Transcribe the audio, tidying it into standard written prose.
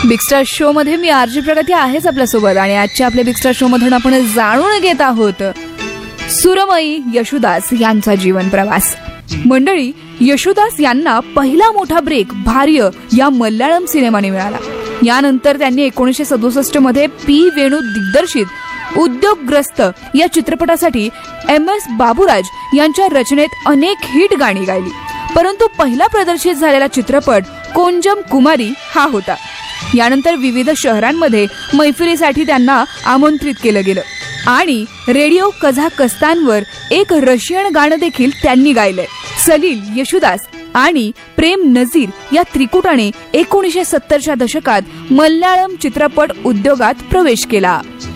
Big star show मध्ये मी RG प्रगती आहेच आपल्यासोबत आणि आजच्या आपल्या बिग स्टार शो मधून आपण जाणून घेत आहोत सुरमयी यशोदास यांचा जीवन प्रवास. मंडळी, यशोदास यांना पहिला मोठा ब्रेक भार्य या मल्याळम सिनेमाने मिळाला. यानंतर त्यांनी 1967 मध्ये पी वेणू दिग्दर्शित उद्योगग्रस्त या चित्रपटासाठी MS बाबूराज यांच्या रचनेत अनेक हिट गाणी गायली. परंतु पहिला प्रदर्शित झालेला चित्रपट कोंजम कुमारी हा होता. यानंतर विविध शहरांमध्ये मैफिलीसाठी त्यांना आमंत्रित केलं गेलं आणि रेडिओ कझाकस्तानवर एक रशियन गाणं देखील त्यांनी गायलंय. सलील, यशोदास आणि प्रेम नजीर या त्रिकुटाने 1970च्या दशकात मल्याळम चित्रपट उद्योगात प्रवेश केला.